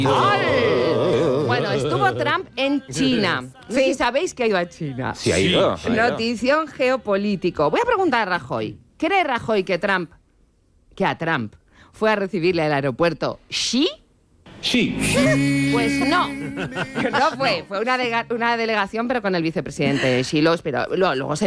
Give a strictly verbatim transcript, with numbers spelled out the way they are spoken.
¡Ay! Bueno, estuvo Trump en China. Sí, sabéis que ha ido a China. Sí, ha ido. Sí. Notición geopolítico. Voy a preguntar a Rajoy. ¿Cree Rajoy que Trump, que a Trump fue a recibirle al aeropuerto Xi? Sí. Pues no. No fue. Fue una, de, una delegación, pero con el vicepresidente Xi. Los, pero luego se